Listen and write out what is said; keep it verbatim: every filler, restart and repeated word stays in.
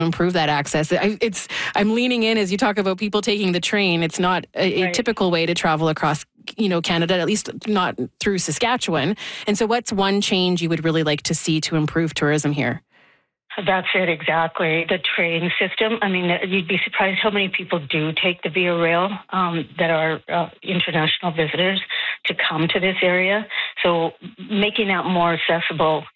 improve that access. I, it's I'm leaning in as you talk about people taking the train. It's not a, a Right. typical way to travel across, you know, Canada, at least not through Saskatchewan. And so what's one change you would really like to see to improve tourism here? That's it, exactly. The train system. I mean, you'd be surprised how many people do take the Via Rail um, that are uh, international visitors to come to this area. So making that more accessible